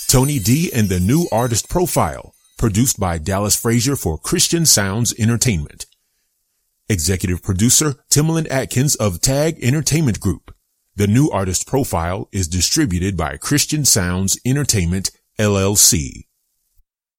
Tony D and the New Artist Profile, produced by Dallas Frazier for Christian Sounds Entertainment. Executive producer Timbaland Atkins of Tag Entertainment Group. The New Artist Profile is distributed by Christian Sounds Entertainment, LLC.